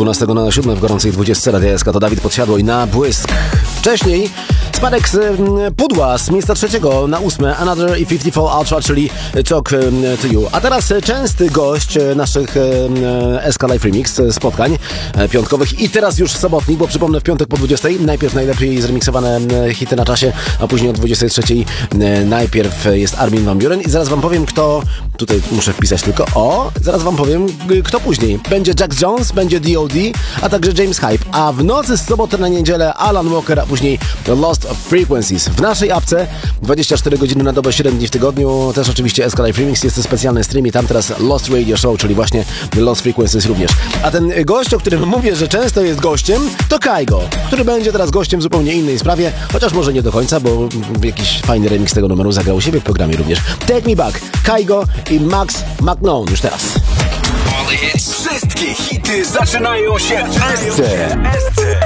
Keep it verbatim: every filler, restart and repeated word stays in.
dwunastego na siódme w gorącej dwudziestce Radia S K to Dawid Podsiadło i Na Błysk. Wcześniej spadek z pudła z miejsca trzeciego na ósme Another i pięćdziesiąt cztery Ultra, czyli Talk to You. A teraz częsty gość naszych S K Live Remix spotkań piątkowych i teraz już sobotnik, bo przypomnę w piątek po dwudziestej najpierw najlepiej zremiksowane hity na czasie, a później o dwudziestej trzeciej najpierw jest Armin van Buuren i zaraz wam powiem kto, tutaj muszę wpisać tylko o, zaraz wam powiem kto później. Będzie Jax Jones, będzie D O D, a także James Hype, a w nocy z soboty na niedzielę Alan Walker, a później Lost Frequencies. W naszej apce dwadzieścia cztery godziny na dobę, siedem dni w tygodniu, też oczywiście S K Live Remix, jest to specjalny stream i tam teraz Lost Radio Show, czyli właśnie Lost Frequencies również. A ten gość, o którym mówię, że często jest gościem, to Kygo, który będzie teraz gościem w zupełnie innej sprawie, chociaż może nie do końca, bo jakiś fajny remix tego numeru zagrał u siebie w programie również. Take Me Back, Kygo i Max McKnown już teraz. Wszystkie hity zaczynają się w S C.